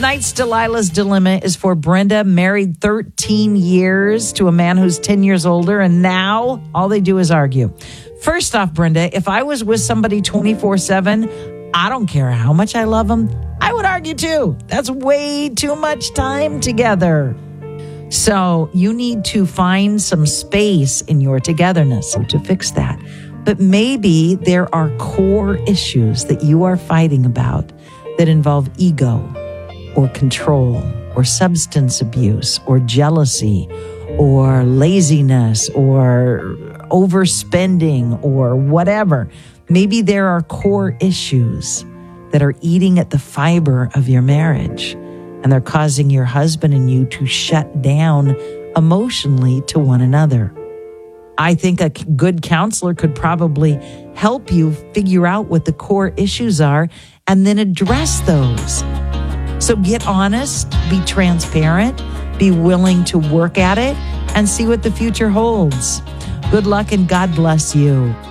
Tonight's Delilah's Dilemma is for Brenda, married 13 years to a man who's 10 years older, and now all they do is argue. First off, Brenda, if I was with somebody 24/7, I don't care how much I love them, I would argue too. That's way too much time together. So you need to find some space in your togetherness to fix that. But maybe there are core issues that you are fighting about that involve ego or control or substance abuse or jealousy or laziness or overspending or whatever. Maybe there are core issues that are eating at the fiber of your marriage, and they're causing your husband and you to shut down emotionally to one another. I think a good counselor could probably help you figure out what the core issues are and then address those. So get honest, be transparent, be willing to work at it, and see what the future holds. Good luck and God bless you.